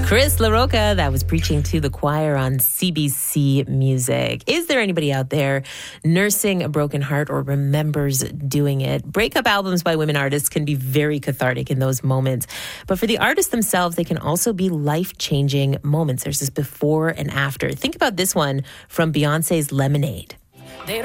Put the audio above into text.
Chris LaRocca, that was preaching to the choir on CBC Music. Is there anybody out there nursing a broken heart or remembers doing it? Breakup albums by women artists can be very cathartic in those moments. But for the artists themselves, they can also be life-changing moments. There's this before and after. Think about this one from Beyonce's Lemonade.